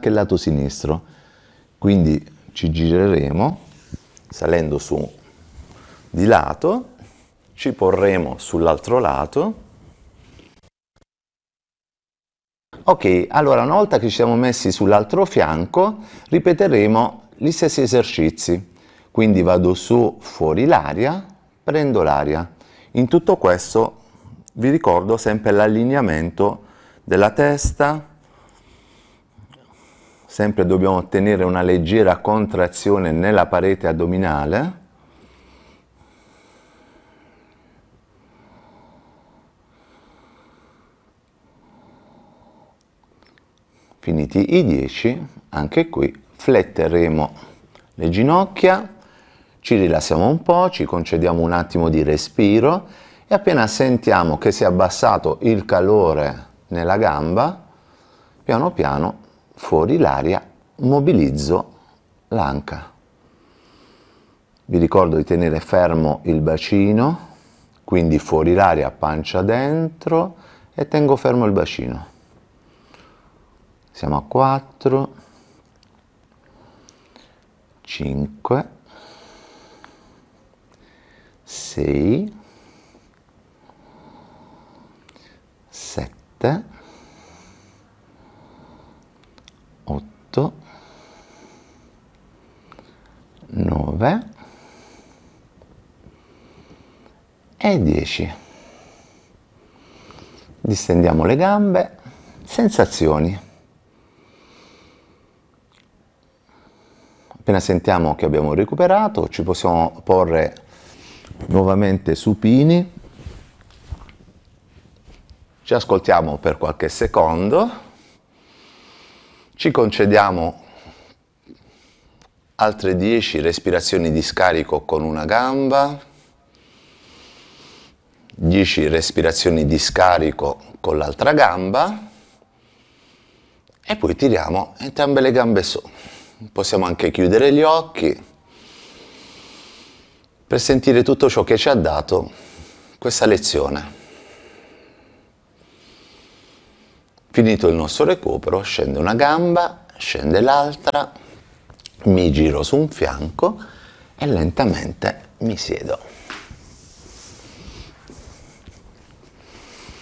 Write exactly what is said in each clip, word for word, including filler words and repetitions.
anche il lato sinistro, quindi ci gireremo salendo su di lato, ci porremo sull'altro lato. Ok, allora una volta che ci siamo messi sull'altro fianco ripeteremo gli stessi esercizi, quindi vado su fuori l'aria, prendo l'aria. In tutto questo vi ricordo sempre l'allineamento della testa, sempre dobbiamo ottenere una leggera contrazione nella parete addominale. Finiti i dieci, anche qui fletteremo le ginocchia, ci rilassiamo un po', ci concediamo un attimo di respiro e appena sentiamo che si è abbassato il calore nella gamba, piano piano fuori l'aria mobilizzo l'anca. Vi ricordo di tenere fermo il bacino, quindi fuori l'aria, pancia dentro e tengo fermo il bacino. Siamo a quattro, cinque, sei, sette, otto, nove e dieci. Distendiamo le gambe, sensazioni. Appena sentiamo che abbiamo recuperato, ci possiamo porre nuovamente supini, ci ascoltiamo per qualche secondo, ci concediamo altre dieci respirazioni di scarico con una gamba, dieci respirazioni di scarico con l'altra gamba e poi tiriamo entrambe le gambe su. Possiamo anche chiudere gli occhi per sentire tutto ciò che ci ha dato questa lezione. Finito il nostro recupero, scende una gamba, scende l'altra, mi giro su un fianco e lentamente mi siedo.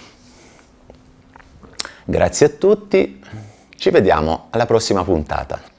Grazie a tutti, ci vediamo alla prossima puntata.